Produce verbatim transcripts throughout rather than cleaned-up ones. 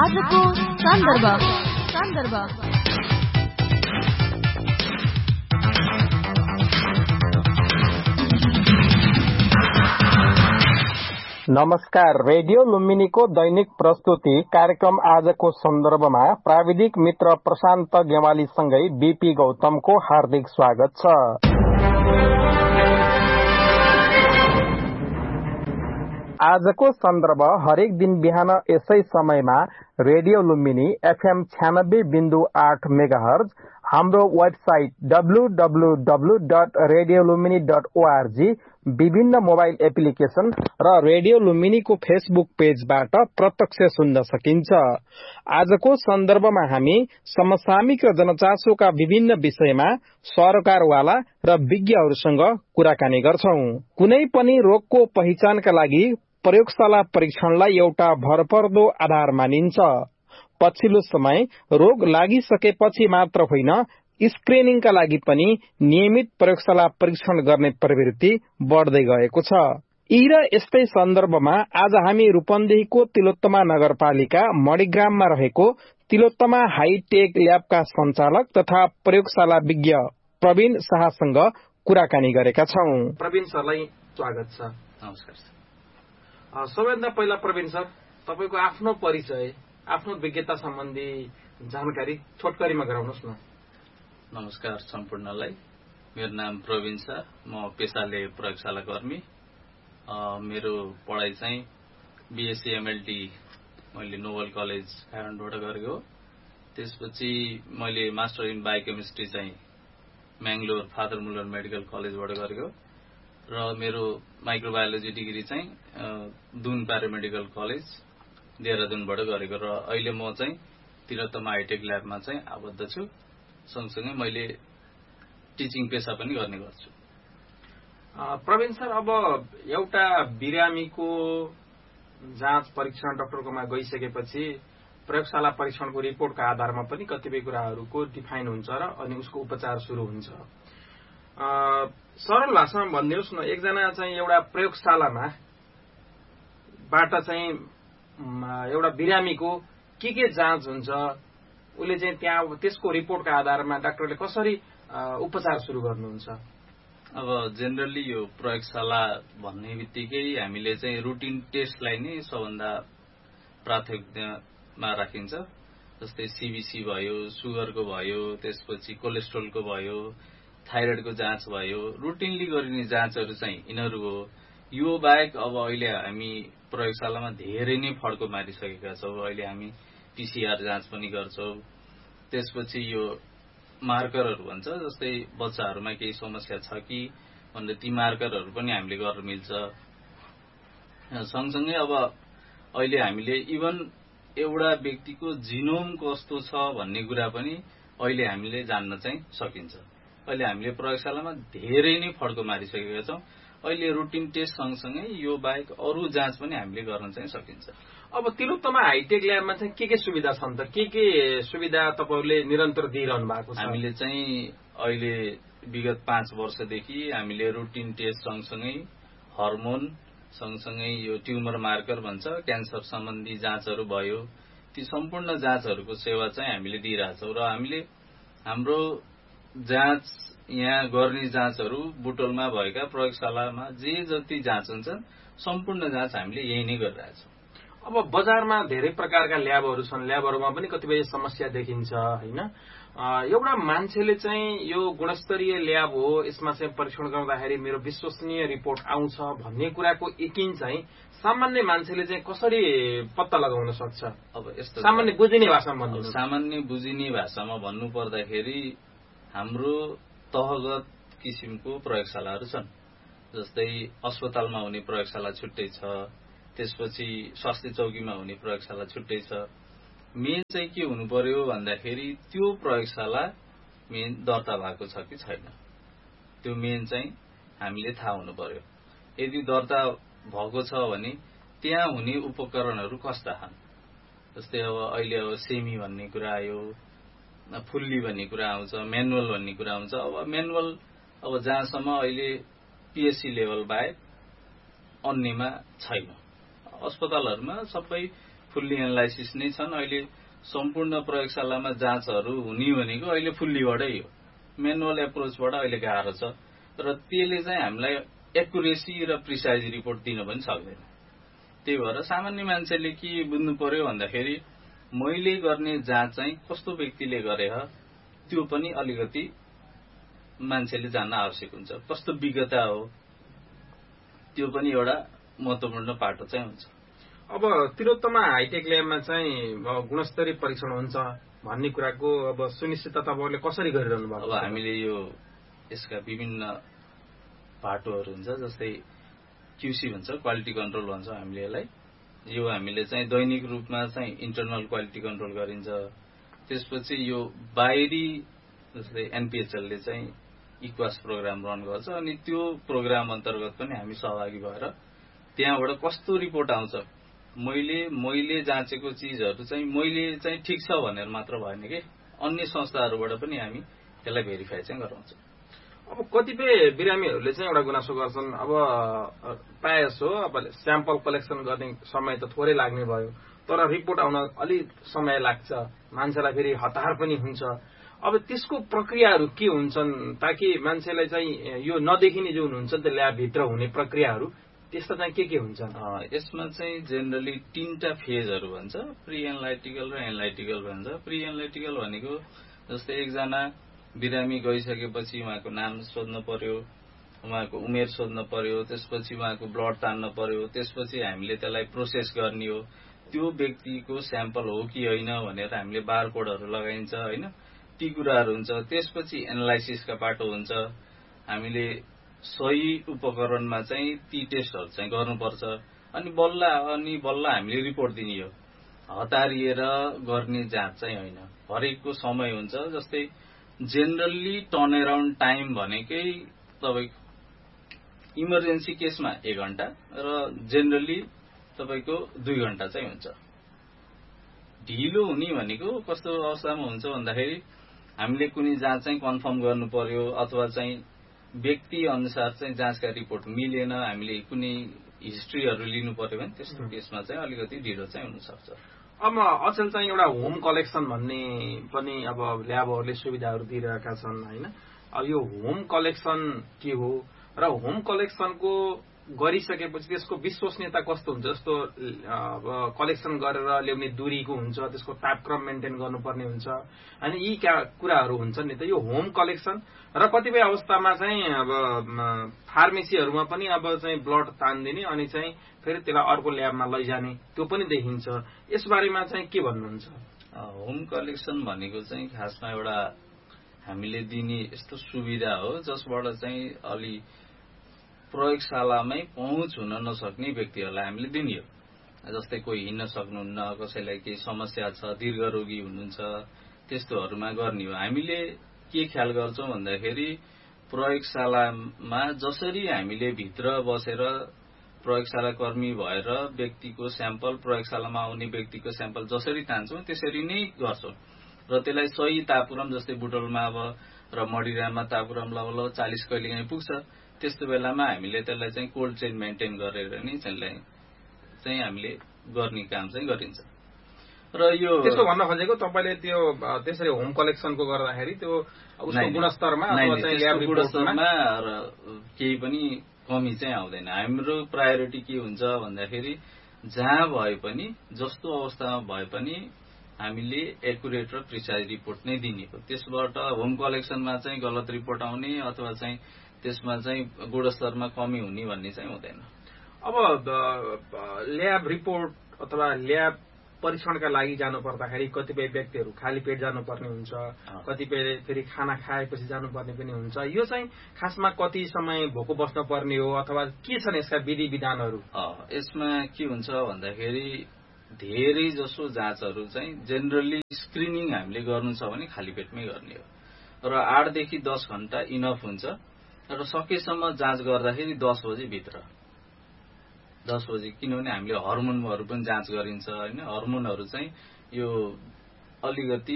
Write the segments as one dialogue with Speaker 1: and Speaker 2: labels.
Speaker 1: आजको सन्दर्भ सन्दर्भ
Speaker 2: नमस्कार। रेडियो लुम्बिनीको दैनिक प्रस्तुति कार्यक्रम आजको सन्दर्भमा प्राविधिक मित्र प्रशान्त गेवालीसँगै बीपी गौतमको हार्दिक स्वागत छ। आजको सन्दर्भ हरेक दिन बिहान यसै समयमा रेडियो लुम्बिनी एफएम छ्यानब्बे बिन्दु आठ मेगाहर्ज, हाम्रो website W W W dot radio Lumbini dot ORG, विभिन्न मोबाइल एप्लिकेशन र रेडियो लुम्बिनीको फेसबुक पेजबाट प्रत्यक्ष सुन्न सकिन्छ। आजको सन्दर्भमा हामी समसामयिक र जनचासोका विभिन्न विषयमा सरकारवाला र विज्ञहरूसँग कुराकानी गर्छौं। कुनै पनि रोगको पहिचानका लागि प्रयोगशाला परीक्षणलाई एउटा भरपर्दो आधार मानिन्छ। पछिल्लो समय रोग लागिसकेपछि मात्र होइन, स्क्रिनिङका लागि पनि नियमित प्रयोगशाला परीक्षण गर्ने प्रवृत्ति बढ्दै गएको छ। यी र यस्तै सन्दर्भमा आज हामी रूपन्देहीको तिलोत्तमा नगरपालिका मणिग्राममा रहेको तिलोत्तमा हाईटेक ल्याबका सञ्चालक तथा प्रयोगशाला विज्ञ प्रवीण शाहसँग कुराकानी गरेका छौं। प्रवीण सरलाई स्वागत छ।
Speaker 3: नमस्कार सर।
Speaker 2: सबैभन्दा पहिला प्रवीण सर, तपाईको आफ्नो परिचय, आफ्नो विज्ञता सम्बन्धी जानकारी छोटकरीमा गराउनुहोस् न।
Speaker 3: नमस्कार सम्पूर्णलाई। मेरो नाम प्रवीण शाह, म पेशाले प्रयोगशाला कर्मी। मेरो पढाइ चाहिँ बीएससी एमएलटी मैले नोबल कलेज काठमाडौँबाट गरेको। त्यसपछि मैले मास्टर इन बायोकेमिस्ट्री चाहिँ म्याङ्गलोर फादर मुलर मेडिकल कलेजबाट गरेको र मेरो माइक्रोबायोलोजी डिग्री चाहिँ दुन प्यारामेडिकल कलेज देहरादूनबाट गरेको र अहिले म चाहिँ तिलोत्तमा हाईटेक ल्याबमा चाहिँ आबद्ध छु। सँगसँगै मैले टिचिङ पेसा पनि गर्ने गर्छु।
Speaker 2: प्रवीण सर, अब एउटा बिरामीको जाँच परीक्षण डाक्टरकोमा गइसकेपछि प्रयोगशाला परीक्षणको रिपोर्टका आधारमा पनि कतिपय कुराहरूको डिफाइन हुन्छ र अनि उसको उपचार सुरु हुन्छ। सरल भाषामा भनिदिनुहोस् न, एकजना चाहिँ एउटा प्रयोगशालामा बाट चाहिँ एउटा बिरामीको के के जाँच हुन्छ, उसले चाहिँ त्यहाँ त्यसको रिपोर्टका आधारमा डाक्टरले कसरी उपचार सुरु गर्नुहुन्छ?
Speaker 3: अब जेनरली यो प्रयोगशाला भन्ने बित्तिकै हामीले चाहिँ रुटिन टेस्टलाई नै सबभन्दा प्राथमिकतामा राखिन्छ। जस्तै सीबीसी भयो, सुगरको भयो, त्यसपछि कोलेस्ट्रोलको भयो, थाइरोइडको जाँच भयो, रुटिनली गरिने जाँचहरू चाहिँ यिनीहरू हो। यो बाहेक अब अहिले हामी प्रयोगशालामा धेरै नै फड्को मारिसकेका छौँ। अहिले हामी पीसीआर जाँच पनि गर्छौँ। त्यसपछि यो मार्करहरू भन्छ, जस्तै बच्चाहरूमा केही समस्या छ कि भनेर ती मार्करहरू पनि हामीले गर्न मिल्छ। सँगसँगै अब अहिले हामीले इभन एउटा व्यक्तिको जिनोम कस्तो छ भन्ने कुरा पनि अहिले हामीले जान्न चाहिँ सकिन्छ। अहिले हामीले प्रयोगशालामा धेरै नै फड्को मारिसकेका छौँ। अहिले रुटिन टेस्ट सँगसँगै यो बाहेक अरू जाँच पनि हामीले गर्न चाहिँ सकिन्छ।
Speaker 2: अब तिलोत्तमा हाईटेक ल्याबमा चाहिँ के के सुविधा छन् त? के के सुविधा तपाईँहरूले निरन्तर दिइरहनु भएको छ?
Speaker 3: हामीले चाहिँ अहिले विगत पाँच वर्षदेखि हामीले रुटिन टेस्ट सँगसँगै हर्मोन सँगसँगै यो ट्युमर मार्कर भन्छ, क्यान्सर सम्बन्धी जाँचहरू भयो, ती सम्पूर्ण जाँचहरूको सेवा चाहिँ हामीले दिइरहेछौँ। र हामीले हाम्रो जाँच यहाँ गर्ने जाँचहरू बुटोलमा भएका प्रयोगशालामा जे जति जाँच हुन्छन् सम्पूर्ण जाँच हामीले यही नै गरिरहेछौँ।
Speaker 2: अब बजारमा धेरै प्रकारका ल्याबहरू छन्, ल्याबहरूमा पनि कतिपय समस्या देखिन्छ होइन? एउटा मान्छेले चाहिँ यो गुणस्तरीय ल्याब हो, यसमा चाहिँ परीक्षण गर्दाखेरि मेरो विश्वसनीय रिपोर्ट आउँछ भन्ने कुराको यकिन चाहिँ सामान्य मान्छेले चाहिँ कसरी पत्ता लगाउन सक्छ?
Speaker 3: अब यस्तो
Speaker 2: सामान्य बुझिने भाषामा भन्नु
Speaker 3: सामान्य बुझिने भाषामा भन्नु पर्दाखेरि हाम्रो तहगत किसिमको प्रयोगशालाहरू छन्। जस्तै अस्पतालमा हुने प्रयोगशाला छुट्टै छ, त्यसपछि स्वास्थ्य चौकीमा हुने प्रयोगशाला छुट्टै छ। मेन चाहिँ के हुनु पर्यो भन्दाखेरि त्यो प्रयोगशाला मेन दर्ता भएको छ कि छैन, त्यो मेन चाहिँ हामीले थाहा हुनु पर्यो। यदि दर्ता भएको छ भने त्यहाँ हुने उपकरणहरू कस्ता छन्। जस्तै अब अहिले अब सेमी भन्ने कुरा आयो, फुल्ली भन्ने कुरा आउँछ, म्यानुअल भन्ने कुरा आउँछ। अब म्यानुअल अब जहाँसम्म अहिले पीएचसी लेभल बाहेक अन्यमा छैन। अस्पतालहरूमा सबै फुल्ली एनालाइसिस नै छन्। अहिले सम्पूर्ण प्रयोगशालामा जाँचहरू हुने भनेको अहिले फुल्लीबाटै हो, म्यानुअल एप्रोचबाट अहिले गाह्रो छ र त्यसले चाहिँ हामीलाई एकुरेसी र प्रिसाइज रिपोर्ट दिन पनि सक्दैन। त्यही भएर सामान्य मान्छेले के बुझ्नु पर्यो भन्दाखेरि मैले गर्ने जाँच चाहिँ कस्तो व्यक्तिले गरे हो त्यो पनि अलिकति मान्छेले जान्न आवश्यक हुन्छ, कस्तो विज्ञता हो त्यो पनि एउटा महत्त्वपूर्ण पाटो चाहिँ हुन्छ।
Speaker 4: अब तिलोत्तमा हाइटेक ल्याबमा चाहिँ गुणस्तरीय परीक्षण हुन्छ भन्ने कुराको अब सुनिश्चितता तपाईँहरूले कसरी गरिरहनु भएको?
Speaker 3: अब हामीले यो यसका विभिन्न पाटोहरू हुन्छ, जस्तै क्यूसी भन्छ, क्वालिटी कन्ट्रोल भन्छ हामीले यसलाई। यो हामीले चाहिँ दैनिक रूपमा चाहिँ इन्टरनल क्वालिटी कन्ट्रोल गरिन्छ। त्यसपछि यो बाहिरी जस्तै एनपिएचएलले चाहिँ इक्वास प्रोग्राम रन गर्छ अनि त्यो प्रोग्राम अन्तर्गत पनि हामी सहभागी भएर त्यहाँबाट कस्तो रिपोर्ट आउँछ, मैले मैले जाँचेको चिजहरू चाहिँ मैले चाहिँ ठिक छ भनेर मात्र भएन कि अन्य संस्थाहरूबाट पनि हामी त्यसलाई भेरिफाई चाहिँ गराउँछौँ।
Speaker 4: अब कतिपय बिरामीहरूले चाहिँ एउटा गुनासो गर्छन्, अब प्रायः जसो अब स्याम्पल कलेक्सन गर्ने समय त थोरै लाग्ने भयो तर रिपोर्ट आउन अलि समय लाग्छ, मान्छेलाई फेरि हतार पनि हुन्छ। अब त्यसको प्रक्रियाहरू के हुन्छन् ताकि मान्छेलाई चाहिँ यो नदेखिने जुन हुन्छ नि त ल्याबभित्र हुने प्रक्रियाहरू त्यस्ता चाहिँ के के हुन्छन्?
Speaker 3: यसमा चाहिँ जेनरली तीनटा फेजहरू भन्छ, प्री एनालाइटिकल र एनालाइटिकल भन्छ। प्री एनालाइटिकल भनेको जस्तै एकजना बिरामी गइसकेपछि उहाँको नाम सोध्न पर्यो, उहाँको उमेर सोध्न पर्यो, त्यसपछि उहाँको ब्लड तान्न पर्यो, त्यसपछि हामीले त्यसलाई प्रोसेस गर्ने हो, त्यो व्यक्तिको स्याम्पल हो कि होइन भनेर हामीले बारकोडहरू लगाइन्छ होइन, ती कुराहरू हुन्छ। त्यसपछि एनालाइसिसका पाटो हुन्छ, हामीले सही उपकरणमा चाहिँ ती टेस्टहरू चाहिँ गर्नुपर्छ अनि बल्ल अनि बल्ल हामीले रिपोर्ट दिने हो। हतारिएर गर्ने जाँच चाहिँ होइन, हरेकको समय हुन्छ। जस्तै जेनरली टर्न अराउन्ड टाइम भनेकै तपाईँको इमर्जेन्सी केसमा एक घण्टा र जेनरली तपाईँको दुई घण्टा चाहिँ हुन्छ। ढिलो हुने भनेको कस्तो अवस्थामा हुन्छ भन्दाखेरि हामीले कुनै जाँच चाहिँ कन्फर्म गर्नु पर्यो अथवा चाहिँ व्यक्ति अनुसार चाहिँ जाँचका रिपोर्ट मिलेन, हामीले कुनै हिस्ट्रीहरू लिनु पर्यो भने त्यस्तो केसमा चाहिँ अलिकति ढिलो चाहिँ हुनसक्छ।
Speaker 4: अब अचेल चाहिँ एउटा होम कलेक्सन भन्ने पनि अब ल्याबहरूले सुविधाहरू दिइरहेका छन् होइन। अब यो होम कलेक्सन के हो र होम कलेक्सनको गरिसकेपछि त्यसको विश्वसनीयता कस्तो हुन्छ? जस्तो कलेक्सन गरेर ल्याउने दूरीको हुन्छ, त्यसको तापक्रम मेन्टेन गर्नुपर्ने हुन्छ अनि यी कुराहरू हुन्छन् नि त। यो होम कलेक्सन र कतिपय अवस्थामा चाहिँ अब फार्मेसीहरूमा पनि अब चाहिँ ब्लड तानिदिने अनि चाहिँ फेरि त्यसलाई अर्को ल्याबमा लैजाने त्यो पनि देखिन्छ। यसबारेमा चाहिँ के भन्नुहुन्छ?
Speaker 3: होम कलेक्सन भनेको चाहिँ खासमा एउटा हामीले दिने यस्तो सुविधा हो जसबाट चाहिँ अलि प्रयोगशालामै पहुँच हुन नसक्ने व्यक्तिहरूलाई हामीले दिने हो। जस्तै कोही हिँड्न सक्नुहुन्न, कसैलाई केही समस्या छ, दीर्घरोगी हुनुहुन्छ, त्यस्तोहरूमा गर्ने हो। हामीले के ख्याल गर्छौँ भन्दाखेरि प्रयोगशालामा जसरी हामीले भित्र बसेर प्रयोगशाला कर्मी भएर व्यक्तिको स्याम्पल प्रयोगशालामा आउने व्यक्तिको स्याम्पल जसरी तान्छौँ त्यसरी नै गर्छौँ र त्यसलाई सही तापक्रम जस्तै बुटोलमा अब र मडिरामा तापक्रम लगभग चालिस कहिलेकाहीँ पुग्छ, त्यस्तो बेलामा हामीले त्यसलाई चाहिँ कोल्ड चेन मेन्टेन गरेर नै त्यसलाई चाहिँ हामीले गर्ने काम चाहिँ गरिन्छ। र यो
Speaker 4: त्यसो भन्न खोजेको तपाईँले त्यो त्यसरी होम कलेक्सनको गर्दाखेरि त्यो उसको गुणस्तरमा अथवा चाहिँ ल्याब
Speaker 3: गुणस्तरमा र केही पनि कमी चाहिँ आउँदैन। हाम्रो प्रायोरिटी के हुन्छ भन्दाखेरि जहाँ भए पनि जस्तो अवस्थामा भए पनि हामीले एकुरेट र प्रिसाइज रिपोर्ट नै दिने हो। त्यसबाट होम कलेक्सनमा चाहिँ गलत रिपोर्ट आउने अथवा चाहिँ त्यसमा चाहिँ गुणस्तरमा कमी हुने भन्ने चाहिँ हुँदैन।
Speaker 4: अब ल्याब रिपोर्ट अथवा ल्याब परीक्षणका लागि जानु पर्दाखेरि कतिपय व्यक्तिहरू खाली पेट जानुपर्ने हुन्छ, कतिपय फेरि खाना खाएपछि जानुपर्ने पनि हुन्छ। यो चाहिँ खासमा कति समय भोको बस्न पर्ने हो अथवा के छन् यसका विधि विधानहरू?
Speaker 3: यसमा के हुन्छ भन्दाखेरि धेरै जसो जाँचहरू चाहिँ जेनरली स्क्रिनिङ हामीले गर्नु छ भने खाली पेटमै गर्ने हो र आठदेखि दस घण्टा इनफ हुन्छ र सकेसम्म जाँच गर्दाखेरि दस बजे भित्र दस बजे किनभने हामीले हर्मोनहरू पनि जाँच गरिन्छ होइन। हर्मोनहरू चाहिँ यो अलिकति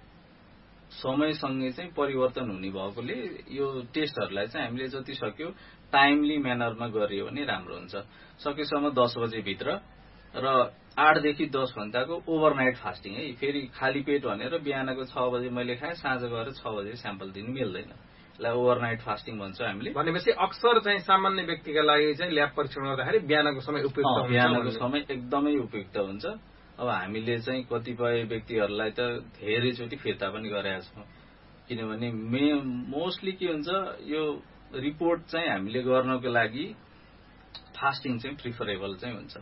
Speaker 3: समयसँगै चाहिँ परिवर्तन हुने भएकोले यो टेस्टहरूलाई चाहिँ हामीले जति सक्यो टाइमली म्यानरमा गरियो भने राम्रो हुन्छ। सकेसम्म दस बजे भित्र र आठदेखि दस घण्टाको ओभरनाइट फास्टिङ है। फेरि खाली पेट भनेर बिहानको छ बजे मैले खाएँ, साँझ गएर छ बजे स्याम्पल दिनु मिल्दैन। यसलाई ओभरनाइट फास्टिङ भन्छ हामीले।
Speaker 4: भनेपछि अक्सर चाहिँ सामान्य व्यक्तिका लागि चाहिँ ल्याब परीक्षण गर्दाखेरि बिहानको समय उपयुक्त हुन्छ।
Speaker 3: बिहानको समय एकदमै उपयुक्त हुन्छ। अब हामीले चाहिँ कतिपय व्यक्तिहरूलाई त धेरैचोटि फिर्ता पनि गरेका छौँ, किनभने मे मोस्टली के हुन्छ यो रिपोर्ट चाहिँ हामीले गर्नको लागि फास्टिङ चाहिँ प्रिफरेबल चाहिँ हुन्छ।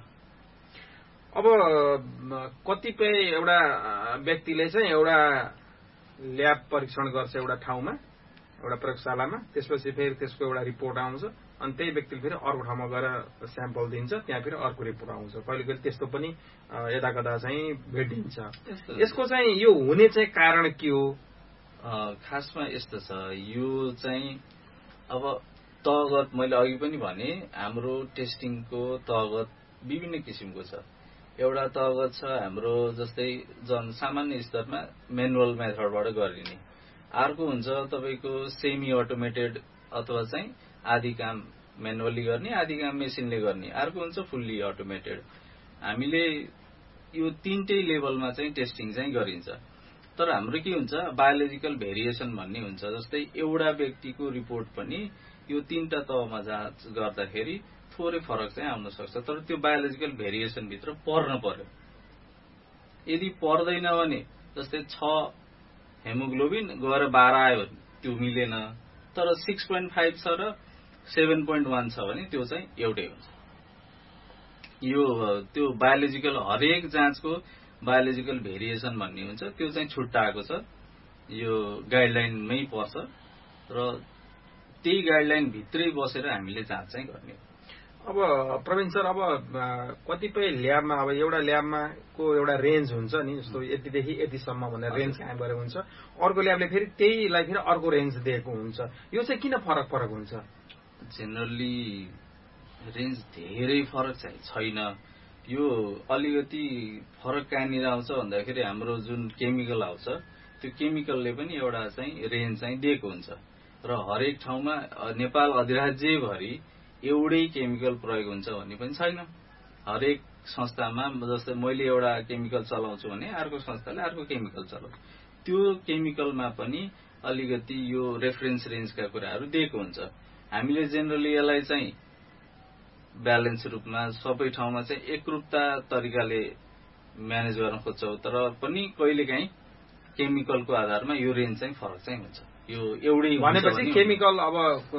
Speaker 4: अब कतिपय एउटा व्यक्तिले चाहिँ एउटा ल्याब परीक्षण गर्छ एउटा ठाउँमा, एउटा प्रयोगशालामा, त्यसपछि फेरि त्यसको एउटा रिपोर्ट आउँछ, अनि त्यही व्यक्तिले फेरि अर्को ठाउँमा गएर स्याम्पल दिन्छ, त्यहाँ फेरि अर्को रिपोर्ट आउँछ। कहिले कहिले त्यस्तो पनि यता कता चाहिँ भेटिन्छ। यसको चाहिँ यो हुने चाहिँ कारण के हो?
Speaker 3: खासमा यस्तो छ, यो चाहिँ अब तहगत मैले अघि पनि भने हाम्रो टेस्टिङको तहगत विभिन्न किसिमको छ। एउटा तहगत छ हाम्रो जस्तै जन सामान्य स्तरमा म्यानुअल मेथडबाट गरिने, अर्को हुन्छ तपाईँको सेमी अटोमेटेड अथवा चाहिँ आधी काम म्यानुअली गर्ने आधी काम मेसिनले गर्ने, अर्को हुन्छ फुल्ली अटोमेटेड। हामीले यो तीनटै लेभलमा चाहिँ टेस्टिङ चाहिँ गरिन्छ। तर हाम्रो के हुन्छ बायोलोजिकल भेरिएसन भन्ने हुन्छ। जस्तै एउटा व्यक्तिको रिपोर्ट पनि यो तीनटा तहमा जाँच गर्दाखेरि थोरै फरक चाहिँ आउन सक्छ, तर त्यो बायोलोजिकल भेरिएसन भित्र पर्न पर्यो। यदि पर्दैन भने जस्तै छ हेमोग्लोबिन गएर बाह्र आयो त्यो मिलेन, तर सिक्स पोइन्ट फाइभ छ र सेभेन पोइन्ट वान छ भने त्यो चाहिँ एउटै हुन्छ। यो त्यो बायोलोजिकल हरेक जाँचको बायोलोजिकल भेरिएसन भन्ने हुन्छ, त्यो चाहिँ छुट्टाएको छ, यो गाइडलाइनमै पर्छ र त्यही गाइडलाइन भित्रै बसेर हामीले जाँच चाहिँ गर्ने।
Speaker 4: अब प्रवीण सर, अब कतिपय ल्याबमा अब एउटा ल्याबमा को एउटा रेन्ज हुन्छ नि, जस्तो यतिदेखि यतिसम्म भनेर रेन्ज कायम गरेको हुन्छ, अर्को ल्याबले फेरि त्यहीलाई फेरि अर्को रेन्ज दिएको हुन्छ। यो चाहिँ किन फरक फरक हुन्छ?
Speaker 3: जेनरली रेन्ज धेरै फरक चाहिँ छैन। यो अलिकति फरक कहाँनिर आउँछ भन्दाखेरि हाम्रो जुन केमिकल आउँछ त्यो केमिकलले पनि एउटा चाहिँ रेन्ज चाहिँ दिएको हुन्छ र हरेक ठाउँमा नेपाल अधिराज्यभरि एउटै केमिकल प्रयोग हुन्छ भन्ने पनि छैन। हरेक संस्थामा जस्तै मैले एउटा केमिकल चलाउँछु भने अर्को संस्थाले अर्को केमिकल चलाउँछ, त्यो केमिकलमा पनि अलिकति यो रेफरेन्स रेन्जका कुराहरू दिएको हुन्छ। हामीले जेनरली यसलाई चाहिँ ब्यालेन्स रूपमा सबै ठाउँमा चाहिँ एकरूपता तरिकाले म्यानेज गर्न खोज्छौँ, तर पनि कहिलेकाहीँ केमिकलको आधारमा यो रेन्ज चाहिँ फरक चाहिँ हुन्छ। यो एउटै
Speaker 4: भनेपछि केमिकल अब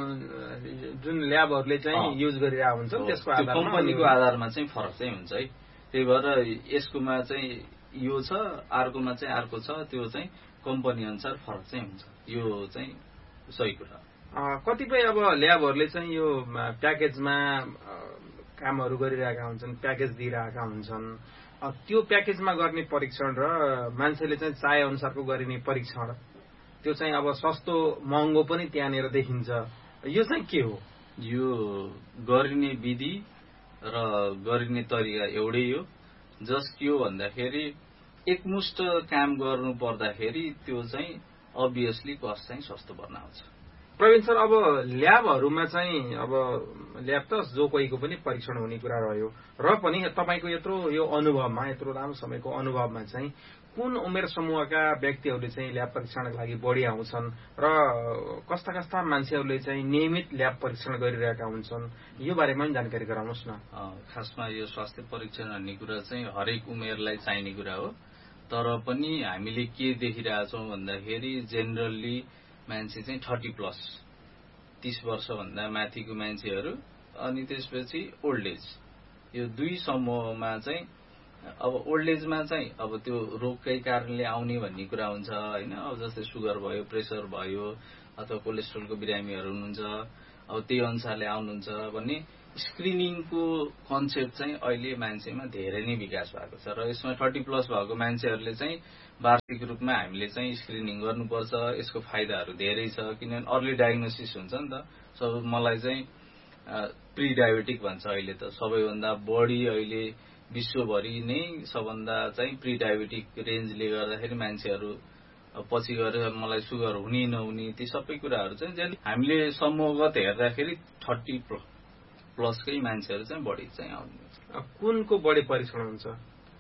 Speaker 4: जुन ल्याबहरूले चाहिँ युज गरिरहेको हुन्छ त्यसको आधारमा
Speaker 3: कम्पनीको आधारमा चाहिँ फरक चाहिँ हुन्छ है। त्यही भएर यसकोमा चाहिँ यो छ, अर्कोमा चाहिँ अर्को छ, त्यो चाहिँ कम्पनी अनुसार फरक चाहिँ हुन्छ। यो चाहिँ सही कुरा।
Speaker 4: कतिपय अब ल्याबहरूले चाहिँ यो प्याकेजमा कामहरू गरिरहेका हुन्छन्, प्याकेज दिइरहेका हुन्छन्, त्यो प्याकेजमा गर्ने परीक्षण र मान्छेले चाहिँ चाहे अनुसारको गरिने परीक्षण, त्यो चाहिँ अब सस्तो महँगो पनि त्यहाँनिर देखिन्छ। यो चाहिँ के हो?
Speaker 3: यो गरिने विधि र गरिने तरिका एउटै हो। जस के हो भन्दाखेरि एकमुष्ट काम गर्नु पर्दाखेरि त्यो चाहिँ अभियसली कस्ट चाहिँ सस्तो पर्न आउँछ।
Speaker 4: प्रवीण सर, अब ल्याबहरूमा चाहिँ अब ल्याब त जो कोहीको पनि परीक्षण हुने कुरा रह्यो, र पनि तपाईँको यत्रो यो अनुभवमा, यत्रो लामो समयको अनुभवमा चाहिँ कुन उमेर समूहका व्यक्तिहरूले चाहिँ ल्याब परीक्षणका लागि बढी आउँछन् र कस्ता कस्ता मान्छेहरूले चाहिँ नियमित ल्याब परीक्षण गरिरहेका हुन्छन्, यो बारेमा पनि जानकारी गराउनुहोस् न।
Speaker 3: खासमा यो स्वास्थ्य परीक्षण भन्ने कुरा चाहिँ हरेक उमेरलाई चाहिने कुरा हो, तर पनि हामीले के देखिरहेछौँ भन्दाखेरि जेनरली मान्छे चाहिँ थर्टी प्लस तीस वर्षभन्दा माथिको मान्छेहरू अनि त्यसपछि ओल्ड एज, यो दुई समूहमा चाहिँ अब ओल्ड एजमा चाहिँ अब त्यो रोगकै कारणले आउने भन्ने कुरा हुन्छ होइन। अब जस्तै सुगर भयो, प्रेसर भयो, अथवा कोलेस्ट्रोलको बिरामीहरू हुनुहुन्छ, अब त्यही अनुसारले आउनुहुन्छ भन्ने स्क्रिनिङको कन्सेप्ट चाहिँ अहिले मान्छेमा धेरै नै विकास भएको छ र यसमा थर्टी प्लस भएको मान्छेहरूले चाहिँ वार्षिक रूपमा हामीले चाहिँ स्क्रिनिङ गर्नुपर्छ। यसको फाइदाहरू धेरै छ, किनभने अर्ली डायग्नोसिस हुन्छ नि त। सब मलाई चाहिँ प्री डायबेटिक भन्छ अहिले त, सबैभन्दा बढी अहिले विश्वभरि नै सबभन्दा चाहिँ प्री डायबेटिक रेन्जले गर्दाखेरि मान्छेहरू पछि गएर मलाई सुगर हुने नहुने ती सबै कुराहरू चाहिँ हामीले समूहगत हेर्दाखेरि थर्टी प्लसकै मान्छेहरू चाहिँ बढी चाहिँ आउने।
Speaker 4: कुनको बढी परीक्षण हुन्छ?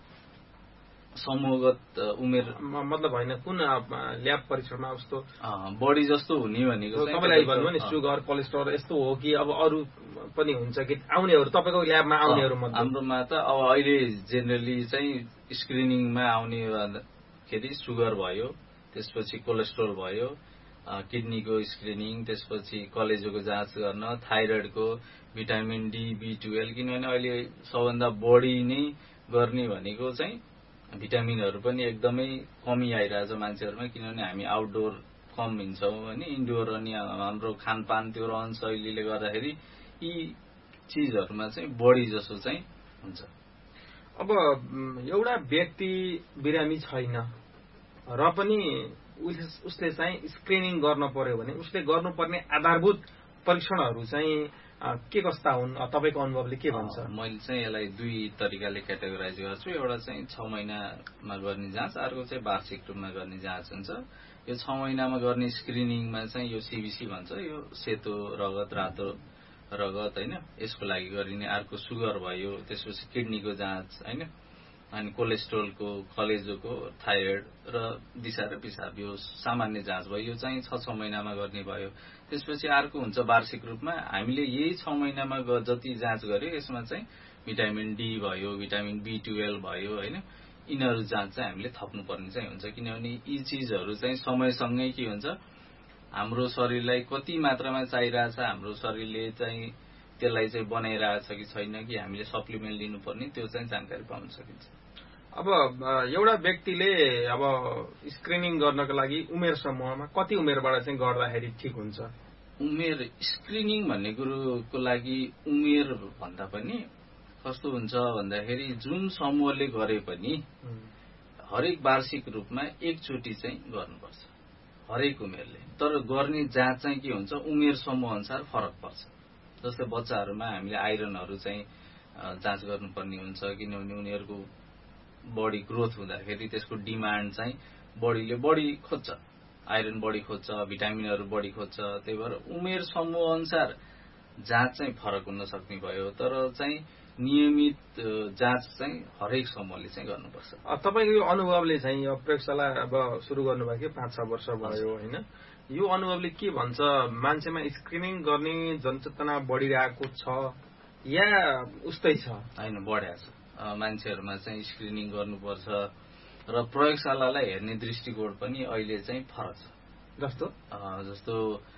Speaker 3: समूहगत उमेर
Speaker 4: मतलब होइन कुन ल्याब परीक्षणमा उस्तो
Speaker 3: बढी जस्तो हुने भनेको
Speaker 4: तपाईँलाई भन्नु नि सुगर कोलेस्ट्रोल यस्तो हो कि अब अरू पनि हुन्छ कि आउनेहरू तपाईँको ल्याबमा आउनेहरू
Speaker 3: हाम्रोमा त अब अहिले जेनरली चाहिँ स्क्रिनिङमा आउने भन्दाखेरि सुगर भयो, त्यसपछि कोलेस्ट्रोल भयो, किडनीको स्क्रिनिङ, त्यसपछि कलेजोको जाँच गर्न, थाइरोइडको, भिटामिन डी, बी टुवेल्भ, किनभने अहिले सबभन्दा बढी नै गर्ने भनेको चाहिँ भिटामिनहरू पनि एकदमै कमी आइरहेछ मान्छेहरूमा, किनभने हामी आउटडोर कम हिँड्छौँ होइन, इन्डोर अनि हाम्रो खानपान त्यो रहन शैलीले गर्दाखेरि यी चिजहरूमा चाहिँ बढी जसो चाहिँ हुन्छ।
Speaker 4: अब एउटा व्यक्ति बिरामी छैन र पनि उसले चाहिँ स्क्रिनिङ गर्न पर्यो भने उसले गर्नुपर्ने आधारभूत परीक्षणहरू चाहिँ के कस्ता हुन्, तपाईँको अनुभवले के भन्छ?
Speaker 3: मैले चाहिँ यसलाई दुई तरिकाले क्याटेगोराइज गर्छु। एउटा चाहिँ छ महिनामा गर्ने जाँच, अर्को चाहिँ वार्षिक रूपमा गर्ने जाँच हुन्छ। यो छ महिनामा गर्ने स्क्रिनिङमा चाहिँ यो सीबीसी भन्छ, यो सेतो रगत, रातो रगत होइन, यसको लागि गरिने। अर्को सुगर भयो, त्यसपछि किडनीको जाँच होइन, अनि कोलेस्ट्रोलको, कलेजोको, थाइरोइड र दिशा र पिसाब, यो सामान्य जाँच भयो। यो चाहिँ छ छ महिनामा गर्ने भयो। त्यसपछि अर्को हुन्छ वार्षिक रूपमा, हामीले यही छ महिनामा जति जाँच गर्यो यसमा चाहिँ भिटामिन डी भयो, भिटामिन बी टुवेल्भ भयो होइन, यिनीहरू जाँच चाहिँ हामीले थप्नुपर्ने चाहिँ हुन्छ। किनभने यी चिजहरू चाहिँ समयसँगै के हुन्छ, हाम्रो शरीरलाई कति मात्रामा चाहिरहेछ, हाम्रो शरीरले चाहिँ त्यसलाई चाहिँ बनाइरहेछ कि छैन, कि हामीले सप्लिमेन्ट लिनुपर्ने, त्यो चाहिँ जानकारी पाउन सकिन्छ।
Speaker 4: अब एउटा व्यक्तिले अब स्क्रिनिङ गर्नको लागि उमेर समूहमा कति उमेरबाट चाहिँ गर्दाखेरि ठिक हुन्छ?
Speaker 3: उमेर स्क्रिनिङ भन्ने कुरोको लागि उमेर भन्दा पनि कस्तो हुन्छ भन्दाखेरि जुन समूहले गरे पनि हरेक वार्षिक रूपमा एकचोटि चाहिँ गर्नुपर्छ हरेक उमेरले। तर गर्ने जाँच चाहिँ के हुन्छ, उमेर समूह अनुसार फरक पर्छ। जस्तै बच्चाहरूमा हामीले आइरनहरू चाहिँ जाँच गर्नुपर्ने हुन्छ, किनभने उनीहरूको बडी ग्रोथ हुँदाखेरि त्यसको डिमान्ड चाहिँ बडीले बढी खोज्छ, आइरन बढी खोज्छ, भिटामिनहरू बढी खोज्छ। त्यही भएर उमेर समूह अनुसार जाँच चाहिँ फरक हुन सक्ने भयो, तर चाहिँ नियमित जाँच चाहिँ हरेक समूहले चाहिँ गर्नुपर्छ।
Speaker 4: तपाईँको यो अनुभवले चाहिँ यो प्रयोगशाला अब सुरु गर्नुभएको पाँच छ वर्ष भयो होइन, यो अनुभवले के भन्छ, मान्छेमा स्क्रिनिङ गर्ने जनचेतना बढिरहेको छ या उस्तै छ?
Speaker 3: होइन, बढेको छ। मान्छेहरूमा चाहिँ स्क्रिनिङ गर्नुपर्छ र प्रयोगशालालाई हेर्ने दृष्टिकोण पनि अहिले चाहिँ फरक छ।
Speaker 4: जस्तो
Speaker 3: जस्तो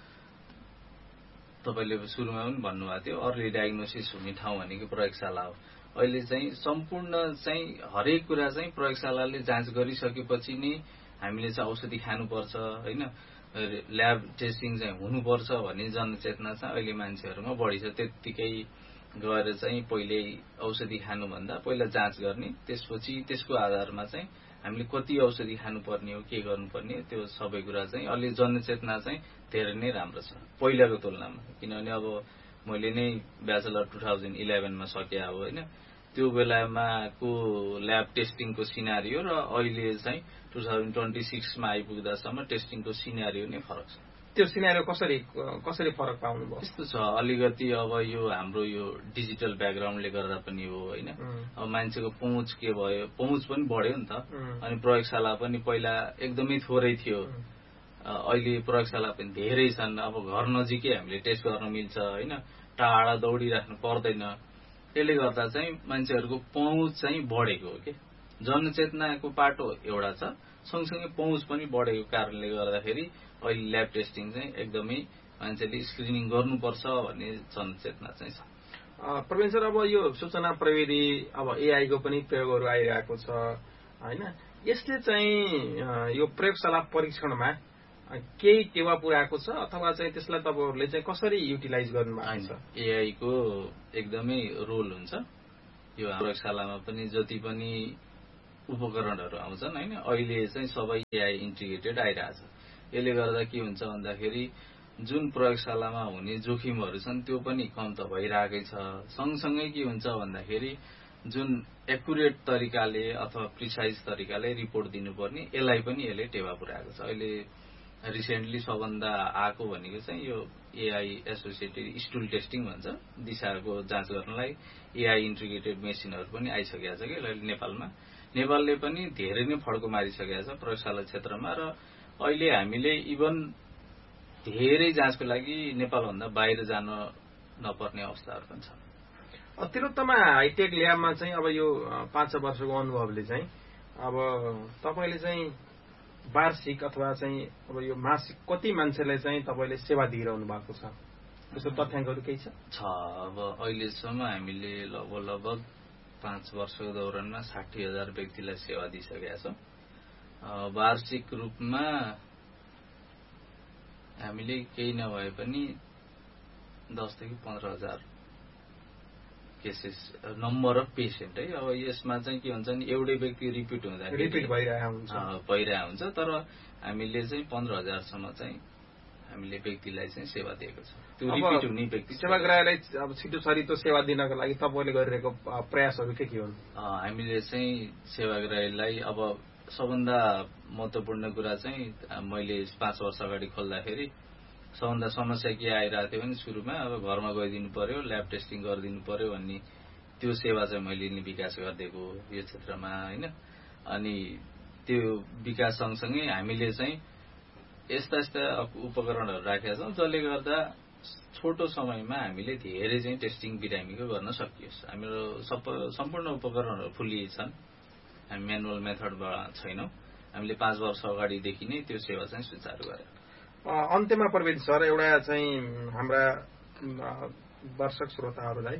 Speaker 3: तपाईँले सुरुमा पनि भन्नुभएको थियो, अर्ली डायग्नोसिस हुने ठाउँ भनेको प्रयोगशाला हो। अहिले चाहिँ सम्पूर्ण चाहिँ हरेक कुरा चाहिँ प्रयोगशालाले जाँच गरिसकेपछि नै हामीले चाहिँ औषधि खानुपर्छ होइन, ल्याब टेस्टिङ चाहिँ हुनुपर्छ भन्ने जनचेतना चाहिँ अहिले मान्छेहरूमा बढी छ। त्यत्तिकै गएर चाहिँ पहिले औषधि खानुभन्दा पहिला जाँच गर्ने, त्यसपछि त्यसको आधारमा चाहिँ हामीले कति औषधि खानुपर्ने हो, के गर्नुपर्ने, त्यो सबै कुरा चाहिँ अलि जनचेतना चाहिँ धेरै नै राम्रो छ पहिलाको तुलनामा। किनभने अब मैले नै ब्याचलर टु थाउजन्ड इलेभेनमा सके अब होइन, त्यो बेलामाको ल्याब टेस्टिङको सिनारियो र अहिले चाहिँ टु थाउजन्ड ट्वेन्टी सिक्समा आइपुग्दासम्म टेस्टिङको सिनारियो नै फरक छ।
Speaker 4: त्यो सिनारियो कसरी कसरी फरक पाउनुभयो?
Speaker 3: यस्तो छ, अलिकति अब यो हाम्रो यो डिजिटल ब्याकग्राउन्डले गर्दा पनि हो होइन, अब मान्छेको पहुँच के भयो, पहुँच पनि बढ्यो नि त। अनि प्रयोगशाला पनि पहिला एकदमै थोरै थियो, अहिले प्रयोगशाला पनि धेरै छन्। अब घर नजिकै हामीले टेस्ट गर्न मिल्छ होइन, टाढा दौडिराख्नु पर्दैन। त्यसले गर्दा चाहिँ मान्छेहरूको पहुँच चाहिँ बढेको हो कि, जनचेतनाको पाटो एउटा छ, सँगसँगै पहुँच पनि बढेको कारणले गर्दाखेरि अहिले ल्याब टेस्टिङ चाहिँ एकदमै मान्छेले स्क्रिनिङ गर्नुपर्छ भन्ने जनचेतना चाहिँ छ।
Speaker 4: प्रवीण सर, अब यो सूचना प्रविधि अब एआई को पनि प्रयोगहरू आइरहेको छ होइन, यसले चाहिँ यो प्रयोगशाला परीक्षणमा केही टेवा पुर्याएको छ अथवा चाहिँ त्यसलाई तपाईहरुले चाहिँ कसरी युटिलाइज गर्नुभएको छ?
Speaker 3: एआई को एकदमै रोल हुन्छ यो प्रयोगशालामा पनि। जति पनि उपकरणहरू आउँछन् होइन, अहिले चाहिँ सबै एआई इन्टिग्रेटेड आइरहेछ। यसले गर्दा के हुन्छ भन्दाखेरि जुन प्रयोगशालामा हुने जोखिमहरू छन् त्यो पनि कम त भइरहेकै छ। सँगसँगै के हुन्छ भन्दाखेरि जुन एकुरेट तरिकाले अथवा प्रिसाइज तरिकाले रिपोर्ट दिनुपर्ने यसलाई पनि यसले टेवा पुर्याएको छ। अहिले रिसेन्टली सबभन्दा आएको भनेको चाहिँ यो एआई एसोसिएटेड स्टुल टेस्टिङ भन्छ, दिशाको जाँच गर्नलाई एआई इन्टिग्रेटेड मेसिनहरू पनि आइसकेको छ कि अहिले नेपालमा। नेपालले पनि धेरै नै फड्को मारिसकेको छ प्रयोगशाला क्षेत्रमा र अहिले हामीले इभन धेरै जाँचको लागि नेपालभन्दा बाहिर जान नपर्ने अवस्थाहरू पनि छ।
Speaker 4: तिलोत्तमा हाइटेक ल्याबमा चाहिँ अब यो पाँच छ वर्षको अनुभवले चाहिँ अब तपाईँले चाहिँ वार्षिक अथवा चाहिँ अब यो मासिक कति मान्छेलाई चाहिँ तपाईँले सेवा दिइरहनु भएको छ, त्यस्तो तथ्याङ्कहरू केही छ?
Speaker 3: छ अब अहिलेसम्म हामीले लगभग लगभग पाँच वर्षको दौरानमा साठी हजार व्यक्तिलाई सेवा दिइसकेका छौँ। वार्षिक रूपमा हामीले केही नभए पनि दसदेखि पन्ध्र हजार केसेस नम्बर अफ पेसेन्ट है। अब यसमा चाहिँ के हुन्छ नि एउटै व्यक्ति रिपिट हुँदा
Speaker 4: रिपिट भइरहेको हुन्छ
Speaker 3: भइरहेको हुन्छ तर हामीले चाहिँ पन्ध्र हजारसम्म चाहिँ हामीले व्यक्तिलाई चाहिँ सेवा दिएको छ। त्यो रिपिट हुने व्यक्ति
Speaker 4: सेवाग्राहीलाई अब छिटो छरितो सेवा दिनको लागि तपाईँले गरिरहेको प्रयासहरू के के हुन्?
Speaker 3: हामीले चाहिँ सेवाग्राहीलाई अब सबभन्दा महत्त्वपूर्ण कुरा चाहिँ मैले पाँच वर्ष अगाडि खोल्दाखेरि सबभन्दा समस्या के आइरहेको थियो भने सुरुमा अब घरमा गइदिनु पर्यो, ल्याब टेस्टिङ गरिदिनु पर्यो भन्ने त्यो सेवा चाहिँ मैले नि विकास गरिदिएको यो क्षेत्रमा होइन। अनि त्यो विकास सँगसँगै हामीले चाहिँ यस्ता यस्ता उपकरणहरू राखेका छौँ जसले गर्दा छोटो समयमा हामीले धेरै चाहिँ टेस्टिङ बिरामीको गर्न सकियोस्। हाम्रो सब सम्पूर्ण उपकरणहरू फुल्ली छन्, हामी म्यानुअल मेथडबाट छैनौँ। हामीले पाँच वर्ष अगाडिदेखि नै त्यो सेवा चाहिँ सुचारू गरेर
Speaker 4: अन्त्यमा प्रवेश सर एउटा चाहिँ हाम्रा दर्शक श्रोताहरूलाई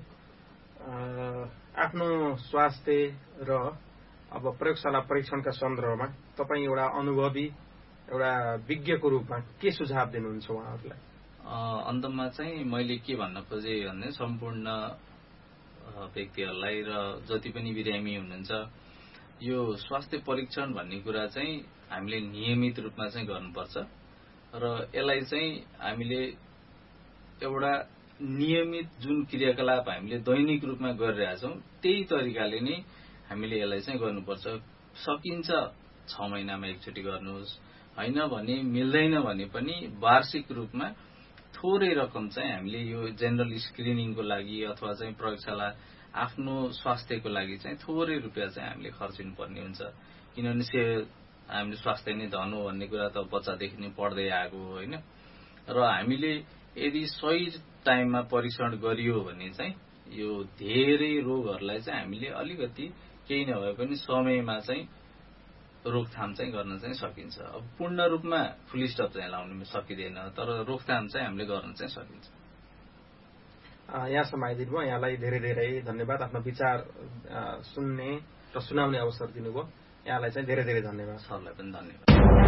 Speaker 4: आफ्नो स्वास्थ्य र अब प्रयोगशाला परीक्षणका सन्दर्भमा तपाईँ एउटा अनुभवी एउटा विज्ञको रूपमा के सुझाव दिनुहुन्छ उहाँहरूलाई?
Speaker 3: अन्तमा चाहिँ मैले के भन्न खोजेँ भने सम्पूर्ण व्यक्तिहरूलाई र जति पनि बिरामी हुनुहुन्छ यो स्वास्थ्य परीक्षण भन्ने कुरा चाहिँ हामीले नियमित रूपमा चाहिँ गर्नुपर्छ र यसलाई चाहिँ हामीले एउटा नियमित जुन क्रियाकलाप हामीले दैनिक रूपमा गरिरहेका छौँ त्यही तरिकाले नै हामीले यसलाई चाहिँ गर्नुपर्छ। सकिन्छ छ महिनामा एकचोटि गर्नुहोस्, होइन भने मिल्दैन भने पनि वार्षिक रूपमा थोरै रकम चाहिँ हामीले यो जेनरल स्क्रिनिङको लागि अथवा चाहिँ प्रयोगशाला आफ्नो स्वास्थ्यको लागि चाहिँ थोरै रुपियाँ चाहिँ हामीले खर्चिनु पर्ने हुन्छ। किनभने से हामीले स्वास्थ्य नै धन हो भन्ने कुरा त बच्चादेखि नै पढ्दै आएको हो होइन। र हामीले यदि सही टाइममा परीक्षण गरियो भने चाहिँ यो धेरै रोगहरूलाई चाहिँ हामीले अलिकति केही नभए पनि समयमा चाहिँ रोकथाम चाहिँ गर्न चाहिँ सकिन्छ। अब पूर्ण रूपमा फुल स्टप चाहिँ लाउन सकिँदैन तर रोकथाम चाहिँ हामीले गर्न चाहिँ सकिन्छ।
Speaker 4: यहाँसम्म आइदिनु भयो, यहाँलाई धेरै धेरै धन्यवाद। आफ्नो विचार सुन्ने र सुनाउने अवसर दिनुभयो, यहाँलाई चाहिँ धेरै धेरै धन्यवाद।
Speaker 3: सरलाई पनि धन्यवाद।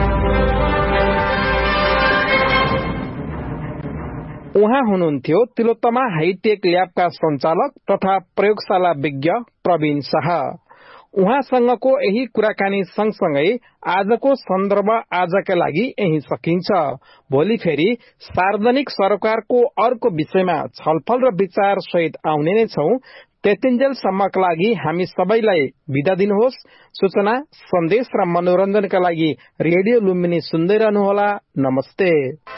Speaker 2: उहाँ हुनुहुन्थ्यो तिलोत्तमा हाइटेक ल्याबका सञ्चालक तथा प्रयोगशाला विज्ञ प्रवीण शाह। उहाँसँगको यही कुराकानी सँगसँगै आजको सन्दर्भ आजका लागि यही सकिन्छ। भोलि फेरि सार्वजनिक सरोकारको अर्को विषयमा छलफल र विचार सहित आउने नै छौं। त्यतिन्जेलसम्मका लागि हामी सबैलाई बिदा दिनुहोस्। सूचना, सन्देश र मनोरञ्जनका लागि रेडियो लुम्बिनी सुन्दै रहनुहोला। नमस्ते।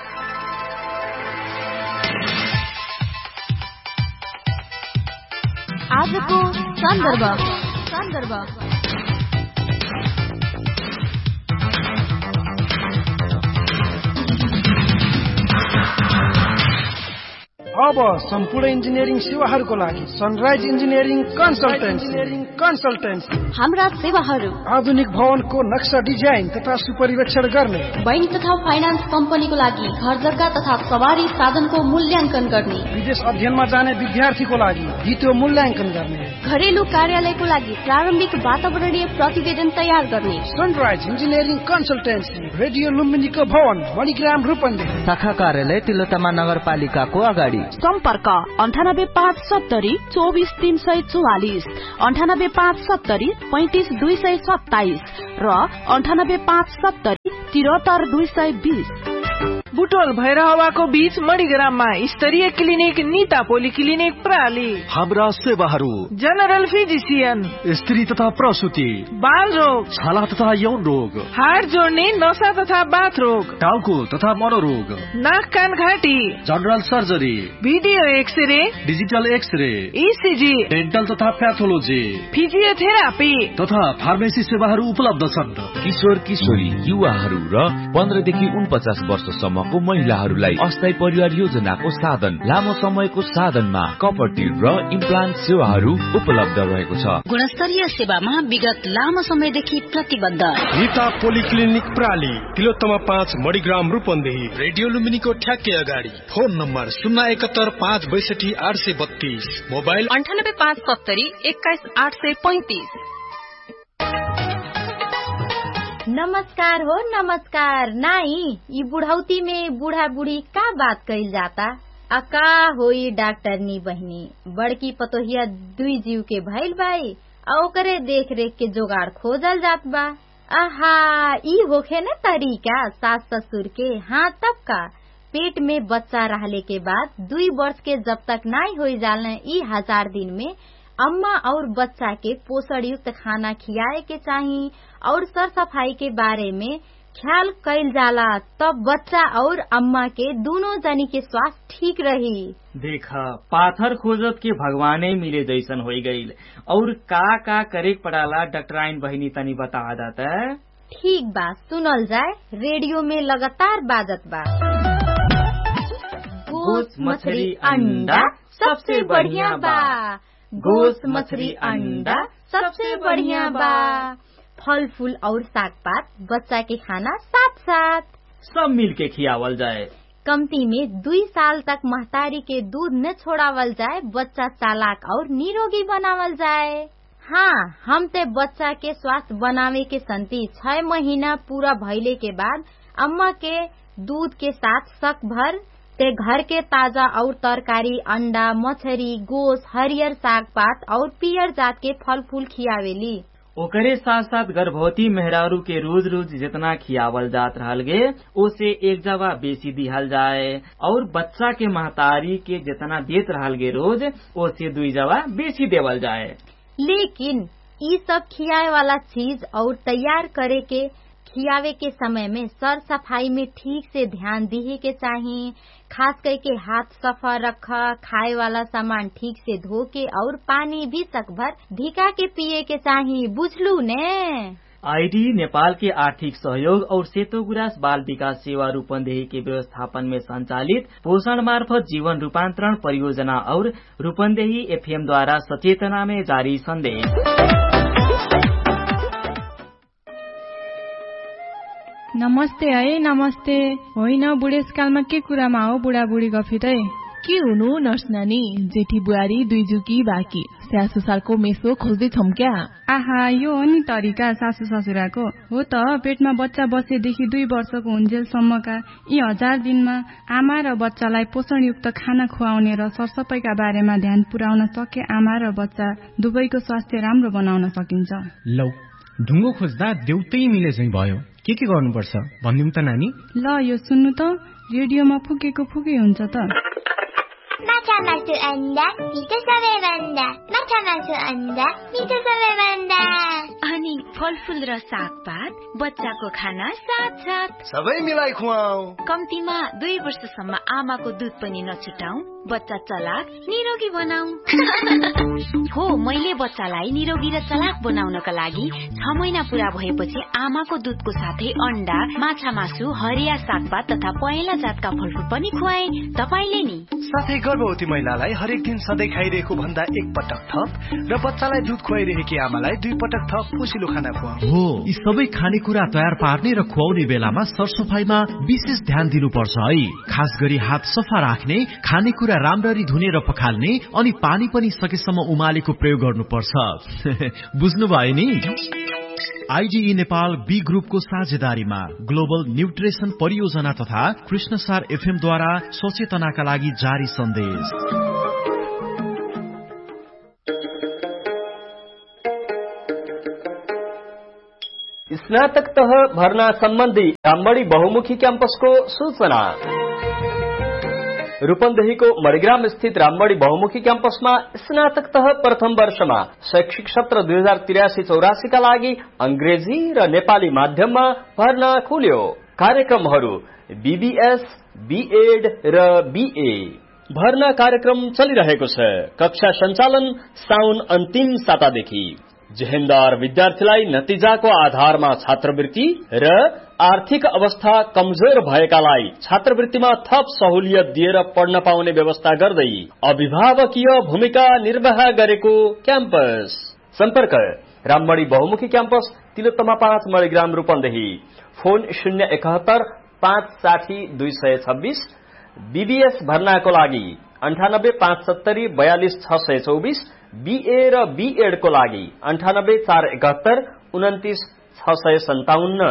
Speaker 1: आजको सन्दर्भ सन्दर्भ
Speaker 5: अब सम्पूर्ण इन्जिनियरिङ सेवाहरूको लागि सनराइज इन्जिनियरिङ कन्सल्टेन्सी कन्सल्टेन्सी
Speaker 1: हाम्रा सेवाहरू
Speaker 5: आधुनिक भवनको नक्सा डिजाइन तथा सुपरिवेक्षण गर्ने,
Speaker 1: बैंक तथा फाइनान्स कम्पनीको लागि घर जग्गा तथा सवारी साधनको मूल्याङ्कन गर्ने,
Speaker 5: विदेश अध्ययनमा जाने विद्यार्थीको लागि द्वितीय मूल्याङ्कन गर्ने,
Speaker 1: घरेलु कार्यालयको लागि प्रारम्भिक वातावरणीय प्रतिवेदन तयार गर्ने।
Speaker 5: सनराइज इन्जिनियरिङ कन्सल्टेन्सी, रेडियो लुम्बिनीको भवन, मणिग्राम रूपन्देही,
Speaker 6: शाखा कार्यालय तिलोत्तमा नगरपालिकाको अगाडि।
Speaker 1: सम्पर्क अन्ठानब्बे पाँच सत्तरी चौबिस तीन सय चौवालिस, अन्ठानब्बे पाँच सत्तरी पैंतिस दुई सय सत्ताइस र अन्ठानब्बे पाँच सत्तरी त्रिहत्तर दुई सय बीस।
Speaker 7: बुटोल भैरहवाको बीच मणिग्राममा स्तरीय क्लिनिक निता पोली क्लिनिक प्राली।
Speaker 8: हाम्रा सेवाहरू
Speaker 7: जनरल फिजिसियन,
Speaker 8: स्त्री तथा प्रसुति,
Speaker 7: बाल रोग,
Speaker 8: छाला तथा यौन रोग,
Speaker 7: हाड जोड्ने नसा तथा बाथ रोग,
Speaker 8: टाउको तथा मनोरोग,
Speaker 7: नाक कान घाँटी,
Speaker 8: general surgery,
Speaker 7: video x-ray,
Speaker 8: digital x-ray,
Speaker 7: ECG,
Speaker 8: dental तथा प्याथोलोजी,
Speaker 7: फिजियोथेरापी
Speaker 8: तथा फार्मेसी सेवाहरू उपलब्ध छन्।
Speaker 9: किशोर किशोरी, युवाहरू र पन्ध्रदेखि उनपचास वर्षसम्मको महिलाहरूलाई अस्थायी परिवार योजनाको साधन, लामो समयको साधनमा कपटी र इम्प्लान्ट सेवाहरू उपलब्ध रहेको छ।
Speaker 10: गुणस्तरीय सेवामा विगत लामो समयदेखि प्रतिबद्ध
Speaker 11: निता पोलिक्लिनिक प्राली, तिलोत्तमा पाँच मणिग्राम रूपन्देही, रेडियो लुम्बिनीको ठ्याक्कै अगाडि। फोन नम्बर शून्य एकहत्तर पाँच बैसठी आठ सय बत्तीस, मोबाइल
Speaker 10: अन्ठानब्बे पाँच सत्तरी एक्काइस आठ सय पैंतीस।
Speaker 12: नमस्कार हो नमस्कार। नाई यी बुढ़ौती में बूढ़ा बूढ़ी का बात कइल जाता। अका होई डॉक्टरनी बहनी, बड़की पतोहिया दुई जीव के भइल बाई, आ ओकरे देख रेख के जोगाड़ खोजल जात बा। आहा, ई होखे न तरीका सास ससुर के। हाँ, तब का पेट में बच्चा रहले के बाद दुई वर्ष के जब तक नाई हो जाले, ई हजार दिन में अम्मा और बच्चा के पोषण युक्त खाना खियाए के चाहिए और सर सफाई के बारे में ख्याल कइल जाला, तब बच्चा और अम्मा के दोनों जनी के स्वास्थ्य ठीक रही।
Speaker 13: देखा, पाथर खोजत के भगवाने मिले जैसन हो गईल। और का का करे पड़ाला डॉक्टराइन बहिनी तनी बता दाता।
Speaker 12: ठीक बा, सुनल जाए। रेडियो में लगातार बाजत बा। गोस मछली अंडा सबसे बढ़िया बा। गोस मछली अंडा सबसे बढ़िया बा। फल फूल और साग पात बच्चा के खाना साथ साथ
Speaker 13: सब मिल के खियावल जाए।
Speaker 12: कमती में दुई साल तक महतारी के दूध न छोड़ावल जाए, बच्चा चालाक और निरोगी बनावल जाए। हाँ, हम ते बच्चा के स्वास्थ्य बनावे के संति छह महीना पूरा भइले के बाद अम्मा के दूध के साथ शक भर ते घर के ताजा और तरकारी, अंडा, मछली, गोस, हरियर साग पात और पियर जात के फल फूल खियावेली।
Speaker 13: ओकरे साथ साथ गर्भवती मेहरारू के रोज रोज जितना खियावल जात रहल गे, ओसे एक जवा बेसी दिहल जाए। और बच्चा के महतारी के जितना देत रहल गे रोज, ओसे दुई जवा बेसी देवल जाए।
Speaker 12: लेकिन ई सब खियाए वाला चीज और तैयार करे के खियावे के समय में सर सफाई में ठीक से ध्यान दिए के चाहिए। खास करके हाथ सफा रखा, खाए वाला सामान ठीक से धो के और पानी भी सकभर धिका के पिए के चाहिए। बुझलू ने।
Speaker 13: आईडी नेपाल के आर्थिक सहयोग और सेतो गुराँस बाल विकास सेवा रूपन्देही के व्यवस्थापन में संचालित पोषण मार्फत जीवन रूपांतरण परियोजना और रूपन्देही एफएम द्वारा सचेतना में जारी संदेश।
Speaker 14: नमस्ते है, नमस्ते। होइन, बुढेसकालमा के कुरामा हो बुढाबुढी गफित है?
Speaker 15: के हुनु नर्स नानी, जेठी बुहारी दुई जुकी बाँकी सासु ससुराको मेसो खोज्दै छौं क्या?
Speaker 14: आहा, यो हो नि तरिका सासु ससुराको। हो त, पेटमा बच्चा बसेदेखि दुई वर्षको हुन्जेलसम्मका यी हजार दिनमा आमा र बच्चालाई पोषणयुक्त खाना खुवाउने र सरसफाइका बारेमा ध्यान पुर्याउन सके आमा र बच्चा दुवैको स्वास्थ्य राम्रो बनाउन सकिन्छ।
Speaker 16: लौ, ढुङ्गो खोज्दा देउतै मिले चाहिँ भयो। के के गर्नुपर्छ भनिदिउँ त नानी?
Speaker 14: ल, यो सुन्नु त, रेडियोमा फुकेको फुकै हुन्छ त।
Speaker 17: माछा मासु अन्डा मिठो सबैभन्दा, माछा मासु अन्डा मिठो सबैभन्दा।
Speaker 10: अनि फलफूल र सागपात बच्चाको खाना साथ साथ
Speaker 8: सबै मिलाई खुवाऊ।
Speaker 10: कम्तीमा दुई वर्षसम्म आमाको दुध पनि नछुटाऊ, बच्चा चलाक निरोगी बनाऊ। हो, मैले बच्चालाई निरोगी र चलाक बनाउनका लागि छ महिना पूरा भएपछि आमाको दुधको साथै अन्डा, माछा मासु, हरिया सागपात तथा पहेँला जातका फलफूल पनि खुवाए। तपाईले नि
Speaker 8: साथै गर्भवती महिलालाई हरेक दिन सधैँ खाइरहेको भन्दा एक पटक थप र बच्चालाई दुध खुवाइरहेकी आमालाई दुई पटक थप पोसिलो खाना खुवाऊ।
Speaker 18: हो, यी सबै खानेकुरा तयार पार्ने र खुवाउने बेलामा सरसफाइमा विशेष ध्यान दिनुपर्छ है। खास गरी हात सफा राख्ने, खानेकुरा राम्ररी धुने र पखाल्ने, अनि पानी पनि सकेसम्म उमालेको प्रयोग गर्नुपर्छ। बुझ्नुभयो नि? आईडीई नेपाल बी ग्रुपको साझेदारीमा ग्लोबल न्यूट्रिसन परियोजना तथा कृष्णसार एफएम द्वारा सचेतनाका लागि जारी सन्देश।
Speaker 19: स्नातक तह भर्ना सम्बन्धी रामबडी बहुमुखी क्याम्पसको सूचना। रूपन्देहीको मणिग्राम स्थित रामबडी बहुमुखी क्याम्पसमा स्नातक तह प्रथम वर्षमा शैक्षिक सत्र दुई हजार त्रियासी चौरासी का लागि अंग्रेजी र नेपाली माध्यममा भर्ना खुल्यो। कार्यक्रमहरू बीबीएस, बीएड र बीए। भर्ना कार्यक्रम चलिरहेको छ। कक्षा सञ्चालन साउन अन्तिम सातादेखि। जेहेन्दार विद्यार्थीलाई नतिजाको आधारमा छात्रवृत्ति र आर्थिक अवस्था कमजोर भएकालाई छात्रवृत्तिमा थप सहुलियत दिएर पढ्न पाउने व्यवस्था गर्दै अभिभावकीय भूमिका निर्वाह गरेको क्याम्पस। सम्पर्क रामबडी बहुमुखी क्याम्पस तिलोत्तमा पाँच मणिग्राम रूपन्देही। फोन शून्य एकहत्तर पाँच साठी दुई सय छब्बीस। बीबीएस भर्नाको लागि अन्ठानब्बे पाँच सत्तरी बयालिस छ सय चौबिस। बीए र बीएड को लागि अन्ठानब्बे चार एकहत्तर उन्तिस छ सय सन्ताउन्न।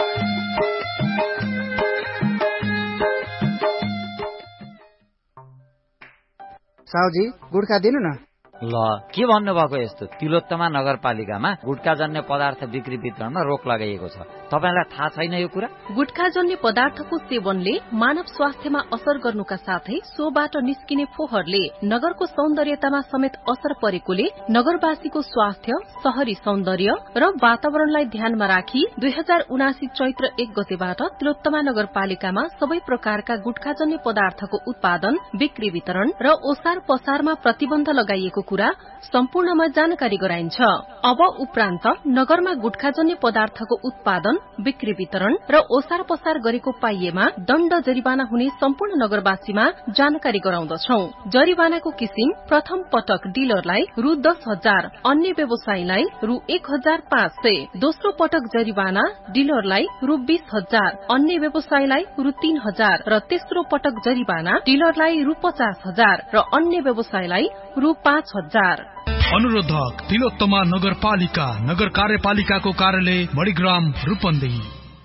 Speaker 5: साउजी गुड्का दिनु न।
Speaker 20: ल के भन्नुभएको यस्तो तिलोत्तमा नगरपालिकामा गुटखाजन्य पदार्थ बिक्री वितरणमा रोक लगाइएको छ। तपाईलाई थाहा छैन यो कुरा?
Speaker 21: गुटखाजन्य पदार्थको सेवनले मानव स्वास्थ्यमा असर गर्नुका साथै सोबाट निस्किने फोहोरले नगरको सौन्दर्यतामा समेत असर परेकोले नगरवासीको स्वास्थ्य, शहरी सौन्दर्य र वातावरणलाई ध्यानमा राखी दुई हजार उनासी चैत्र एक गतेबाट तिलोत्तमा नगरपालिकामा सबै प्रकारका गुटखाजन्य पदार्थको उत्पादन, बिक्री वितरण र ओसार पसारमा प्रतिबन्ध लगाइएको कुरा सम्पूर्णमा जानकारी गराइन्छ। अब उपरान्त नगरमा गुटखाजन्य पदार्थको उत्पादन, बिक्री वितरण र ओसार पसार गरेको पाइएमा दण्ड जरिवाना हुने सम्पूर्ण नगरवासीमा जानकारी गराउँदछौ। जरिवानाको किसिम प्रथम पटक डिलरलाई रु दस हजार, अन्य व्यवसायीलाई रु एक हजार पाँच सय, दोस्रो पटक जरिवाना डिलरलाई रु बीस हजार, अन्य व्यवसायीलाई रु तीन हजार र तेस्रो पटक जरिवाना डिलरलाई रु पचास हजार र अन्य व्यवसायीलाई रु पाँच हजार।
Speaker 11: अनुरोधक तिलोत्तमा नगरपालिका, नगर कार्यपालिकाको कार्यालय मणिग्राम रूपन्देही।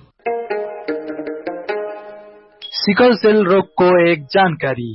Speaker 22: सिकल सेल रोगको एक जानकारी।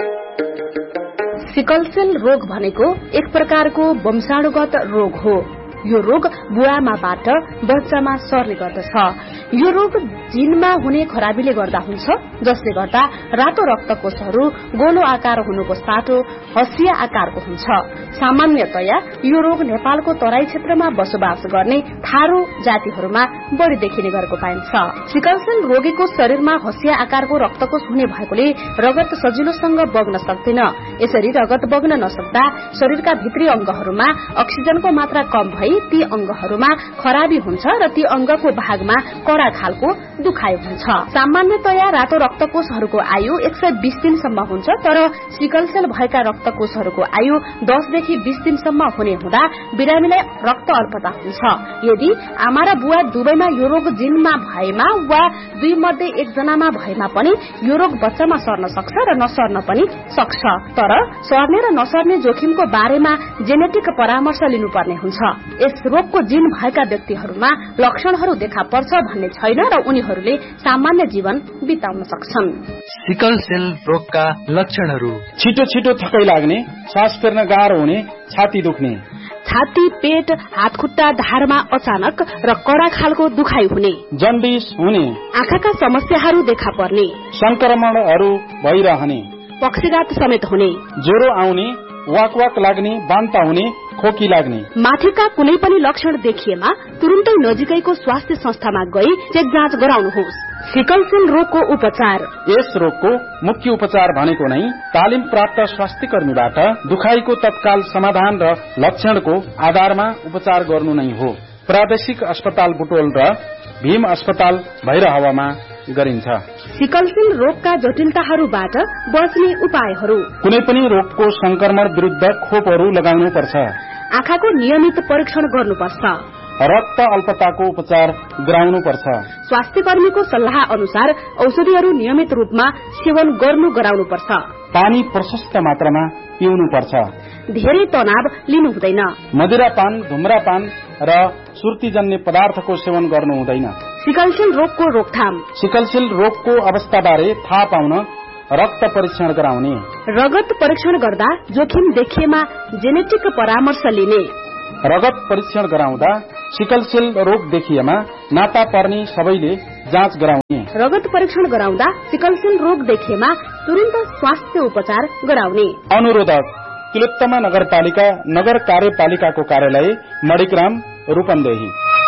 Speaker 21: सिकल सेल रोग भनेको एक प्रकारको वंशाणुगत रोग हो। यो रोग बुवामाबाट बच्चामा सर्ने गर्दछ। यो रोग जिनमा हुने खराबीले गर्दा हुन्छ, जसले गर्दा रातो रक्तकोषहरू गोलो आकार हुनुको साटो हसिया आकारको हुन्छ। सामान्यतया यो रोग नेपालको तराई क्षेत्रमा बसोबास गर्ने थारू जातिहरूमा बढ़ी देखिने गरेको पाइन्छ। सिकल सेल रोगीको शरीरमा हसिया आकारको रक्तकोष हुने भएकोले रगत सजिलोसँग बग्न सक्दैन। यसरी रगत बग्न नसक्दा शरीरका भित्री अंगहरूमा अक्सिजनको मात्रा कम भई ती अंगहरूमा खराबी हुन्छ र ती अंगको भागमा कडा खालको दुखाइ हुन्छ। सामान्यतया रातो रक्तकोषहरूको आयु एक सय बीस दिनसम्म हुन्छ, तर सिकल सेल भएका रक्तकोषहरूको आयु दसदेखि बीस दिनसम्म हुने हुँदा बिरामीलाई रक्त अल्पता हुन्छ। यदि आमा र बुवा दुवैमा यो रोग जिनमा भएमा वा दुई मध्ये एकजनामा भएमा पनि यो रोग बच्चामा सर्न सक्छ र नसर्न पनि सक्छ। तर सर्ने र नसर्ने जोखिमको बारेमा जेनेटिक परामर्श लिनुपर्ने हुन्छ। यस रोगको जिन भएका व्यक्तिहरूमा लक्षणहरू देखा पर्छ भन्ने छैन र उनीहरूले सामान्य जीवन बिताउन सक्छन्।
Speaker 22: सिकल सेल रोगका लक्षणहरू:
Speaker 23: छिटो छिटो थकाइ लाग्ने, श्वास फेर्न गाह्रो हुने, छाती दुख्ने,
Speaker 21: छाती, पेट, हात खुट्टा धारमा अचानक र कडा खालको दुखाइ हुने,
Speaker 23: जन्डिस हुने,
Speaker 21: आँखाका समस्याहरू देखा पर्ने,
Speaker 23: संक्रमणहरू भइरहने,
Speaker 21: पक्षघात समेत हुने,
Speaker 23: ज्वरो आउने, वाक वाक लाग्ने, बान्ता हुने, खोकी लाग्ने।
Speaker 21: माथिका कुनै पनि लक्षण देखिएमा तुरुन्तै नजिकैको स्वास्थ्य संस्थामा गई चेक जाँच गराउनुहोस्। सिकल सेल रोगको उपचार:
Speaker 23: यस रोगको मुख्य उपचार भनेको नै तालिम प्राप्त स्वास्थ्य कर्मीबाट दुखाइको तत्काल समाधान र लक्षणको आधारमा उपचार गर्नु नै हो। प्रादेशिक अस्पताल बुटोल र भीम अस्पताल भैरहवामा गरिन्छ।
Speaker 21: सिकल सेल रोगका जटिलताहरूबाट बच्ने उपायहरू:
Speaker 23: कुनै पनि रोगको संक्रमण विरुद्ध खोपहरू लगाउनुपर्छ,
Speaker 21: आँखाको नियमित परीक्षण गर्नुपर्छ,
Speaker 23: रक्त अल्पताको उपचार गराउनुपर्छ,
Speaker 21: स्वास्थ्य कर्मीको सल्लाह अनुसार औषधिहरू नियमित रूपमा सेवन गर्नु गराउनुपर्छ,
Speaker 23: पानी प्रशस्त मात्रामा पिउनुपर्छ,
Speaker 21: धेरै तनाव लिनु हुँदैन,
Speaker 23: मदिरापान, धुम्रापान र सुर्तीजन्य पदार्थको सेवन गर्नु हुँदैन।
Speaker 21: सिकल सेल रोगको रोकथाम:
Speaker 23: सिकल सेल रोगको अवस्थाबारे थाहा पाउन रक्त परीक्षण गराउने,
Speaker 21: रगत परीक्षण गर्दा जोखिम देखिएमा जेनेटिक परामर्श लिने,
Speaker 23: रगत परीक्षण गराउँदा सिकल सेल रोग देखिएमा नाता पर्ने सबैले जाँच गराउने,
Speaker 21: रगत परीक्षण गराउँदा सिकल सेल रोग देखिएमा तुरन्त स्वास्थ्य उपचार गराउने।
Speaker 23: अनुरोधक तिलोत्तमा नगरपालिका नगर कार्यपालिकाको कार्यालय मणिग्राम रूपन्देही।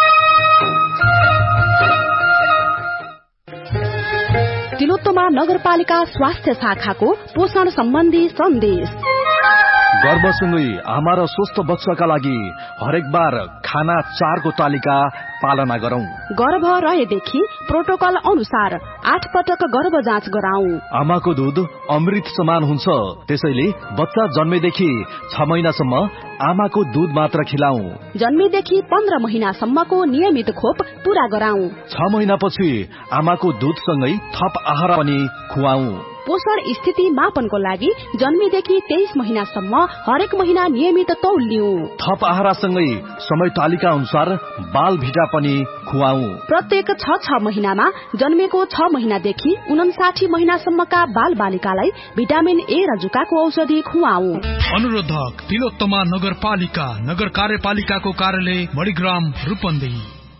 Speaker 1: तिलोत्तमा नगरपालिका स्वास्थ्य शाखाको पोषण सम्बन्धी सन्देश।
Speaker 2: गर्भसँगै आमा र स्वस्थ बच्चाका लागि हरेक बार खाना चारको तालिका पालना गरौं।
Speaker 1: गर्भ रहेदेखि प्रोटोकल अनुसार आठ पटक गर्भ जाँच गराउँ।
Speaker 2: आमाको दूध अमृत समान हुन्छ, त्यसैले बच्चा जन्मेदेखि छ महिनासम्म आमाको दूध मात्र खिलाऊ।
Speaker 1: जन्मेदेखि पन्ध्र महिनासम्मको नियमित खोप पूरा गराउँ।
Speaker 2: छ महिनापछि आमाको दूधसँगै थप आहार पनि खुवाऊ।
Speaker 1: पोषण स्थिति मापनको लागि जन्मेदेखि तेइस महिनासम्म हरेक महिना नियमित तौल लिऊ।
Speaker 2: थप आहारसँगै समय तालिका अनुसार बाल भिटा पनि खुवाऊ।
Speaker 1: प्रत्येक छ छ महिनामा जन्मेको छ महिनादेखि उनासाठी महिनासम्मका बाल बालिकालाई भिटामिन ए र जुकाको औषधि खुवाऊ।
Speaker 11: अनुरोधक तिलोत्तमा नगरपालिका नगर कार्यपालिकाको कार्यालय मणिग्राम रूपन्देही।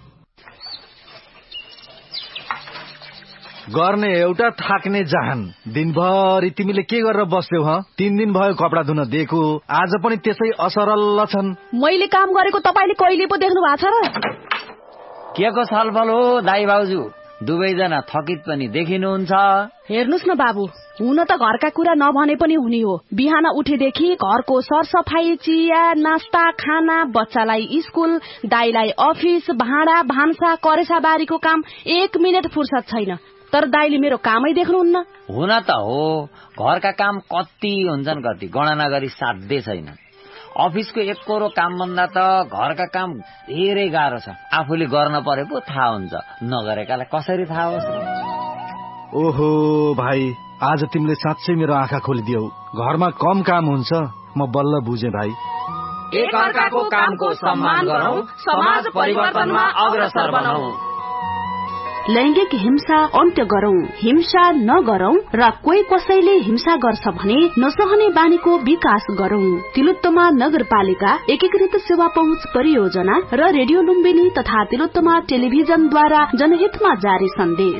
Speaker 2: गर्ने एउटा थाक्ने जहान, दिनभरि तिमीले के गरेर बस्यौ? ह तीन दिन भयो कपडा धुन दिएको, आज पनि त्यसै असरल छन्।
Speaker 1: मैले काम गरेको तपाईले कहिले पो देख्नु भएको छ र?
Speaker 20: के को छलफल हो दाइ बाउजू? दुवैजना थकित पनि देखिनुहुन्छ।
Speaker 1: हेर्नुस् न बाबु, हुन त घरका कुरा नभने पनि हुने हो। बिहान उठेदेखि घरको सरसफाई, चिया नास्ता, खाना, बच्चालाई स्कुल, दाइलाई अफिस, भाँडा भान्सा, करेसा बारीको काम, एक मिनट फुर्सद छैन। तर दाइले मेरो कामै देख्नुहुन्न।
Speaker 20: हुन त हो, घरका काम कति हुन्छन् कति गणना गरी साध्य छैन। अफिसको एक कोरो काम भन्दा त घरका काम धेरै गाह्रो छ। आफूले गर्न परेको थाहा हुन्छ, नगरेकालाई कसरी थाहा होस्?
Speaker 2: ओहो भाइ, आज तिमीले साँच्चै मेरो आँखा खोलिदियौ। घरमा कम काम हुन्छ, म बल्ल बुझे भाइ।
Speaker 20: एक अर्काको कामको सम्मान गरौं, समाज परिवर्तनमा अग्रसर बनौं।
Speaker 1: लैंगिक हिंसा अन्त्य गरौं, हिंसा नगरौं र कोही कसैले हिंसा गर्छ भने नसहने बानीको विकास गरौं। तिलोत्तमा नगरपालिका एकीकृत सेवा पहुँच परियोजना र रेडियो लुम्बिनी तथा तिलोत्तमा टेलिभिजनद्वारा जनहितमा जारी सन्देश।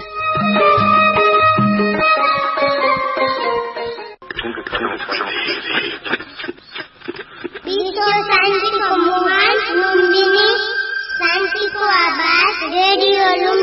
Speaker 17: विश्व शान्ति